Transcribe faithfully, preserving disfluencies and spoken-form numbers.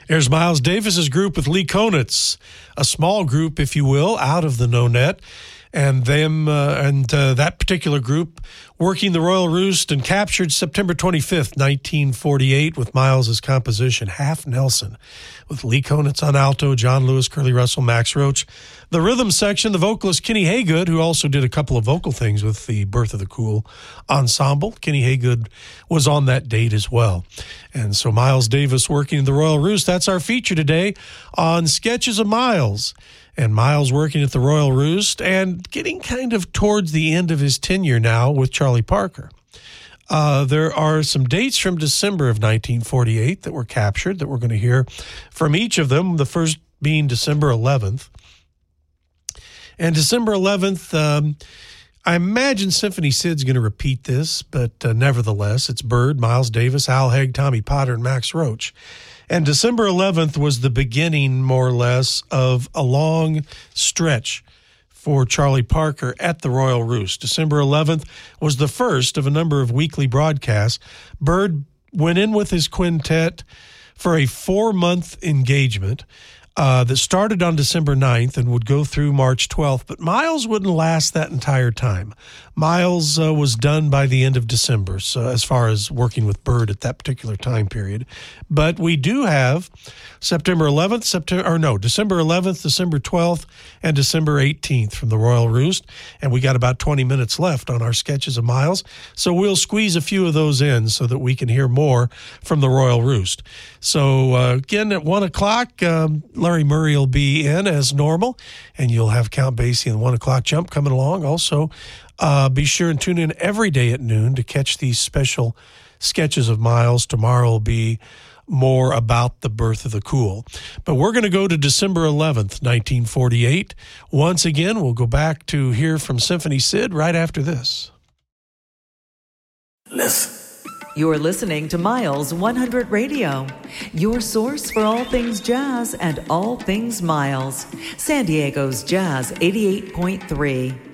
There's Miles Davis's group with Lee Konitz, a small group, if you will, out of the No Net. And them uh, and uh, that particular group working the Royal Roost and captured September twenty-fifth, nineteen forty-eight, with Miles's composition Half Nelson, with Lee Konitz on alto, John Lewis, Curly Russell, Max Roach. The rhythm section, the vocalist Kenny Haygood, who also did a couple of vocal things with the Birth of the Cool ensemble. Kenny Haygood was on that date as well. And so Miles Davis working the Royal Roost, that's our feature today on Sketches of Miles. And Miles working at the Royal Roost and getting kind of towards the end of his tenure now with Charlie Parker. Uh, there are some dates from December of nineteen forty-eight that were captured that we're going to hear from each of them, the first being December eleventh. And December eleventh, um, I imagine Symphony Sid's going to repeat this, but uh, nevertheless, it's Bird, Miles Davis, Al Haig, Tommy Potter, and Max Roach. And December eleventh was the beginning, more or less, of a long stretch for Charlie Parker at the Royal Roost. December eleventh was the first of a number of weekly broadcasts. Bird went in with his quintet for a four-month engagement uh, that started on December ninth and would go through March twelfth. But Miles wouldn't last that entire time. Miles uh, was done by the end of December, so as far as working with Bird at that particular time period. But we do have September eleventh, September or no, December eleventh, December twelfth, and December eighteenth from the Royal Roost, and we got about twenty minutes left on our Sketches of Miles, so we'll squeeze a few of those in so that we can hear more from the Royal Roost. So uh, again, at one o'clock, um, Larry Murray will be in as normal, and you'll have Count Basie and the one o'clock jump coming along. Also, Uh, be sure and tune in every day at noon to catch these special Sketches of Miles. Tomorrow will be more about the Birth of the Cool. But we're going to go to December eleventh, nineteen forty-eight. Once again, we'll go back to hear from Symphony Sid right after this. Listen. You're listening to Miles one hundred Radio, your source for all things jazz and all things Miles. San Diego's Jazz eighty-eight point three.